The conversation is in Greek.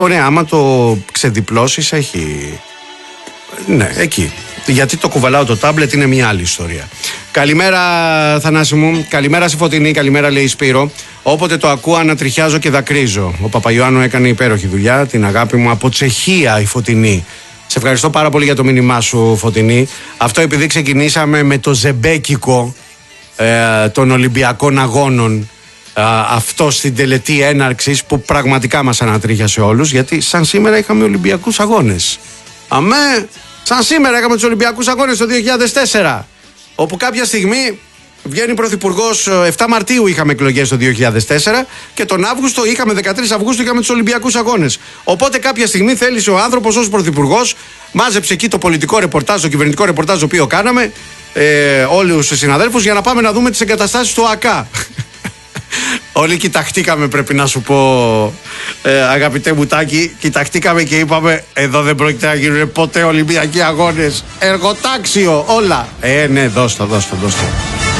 Ωραία, άμα το ξεδιπλώσεις έχει. Ναι, εκεί. Γιατί το κουβαλάω το τάμπλετ είναι μια άλλη ιστορία. Καλημέρα, Θανάση μου. Καλημέρα στη Φωτεινή. Καλημέρα, λέει η Σπύρο. Όποτε το ακούω, ανατριχιάζω και δακρύζω. Ο Παπαϊωάννου έκανε υπέροχη δουλειά. Την αγάπη μου από Τσεχία, η Φωτεινή. Σε ευχαριστώ πάρα πολύ για το μήνυμά σου, Φωτεινή. Αυτό επειδή ξεκινήσαμε με το ζεμπέκικο των Ολυμπιακών Αγώνων. Αυτό στην τελετή έναρξης που πραγματικά μας ανατρίχιασε όλους, γιατί σαν σήμερα είχαμε Ολυμπιακούς Αγώνες. Αμέ! Σαν σήμερα είχαμε τους Ολυμπιακούς Αγώνες το 2004, όπου κάποια στιγμή βγαίνει πρωθυπουργός. 7 Μαρτίου είχαμε εκλογές το 2004 και τον Αύγουστο είχαμε 13 Αυγούστου είχαμε τους Ολυμπιακούς Αγώνες. Οπότε κάποια στιγμή θέλησε ο άνθρωπος ως πρωθυπουργός, μάζεψε εκεί το πολιτικό ρεπορτάζ, το κυβερνητικό ρεπορτάζ το οποίο κάναμε, όλους τους συναδέλφους, για να πάμε να δούμε τις εγκαταστάσεις του ΑΚΑ. Όλοι κοιταχτήκαμε, πρέπει να σου πω, αγαπητέ μου Τάκη, κοιταχτήκαμε και είπαμε: εδώ δεν πρόκειται να γίνουν ποτέ Ολυμπιακοί Αγώνες. Εργοτάξιο, όλα. Ναι, δώστε.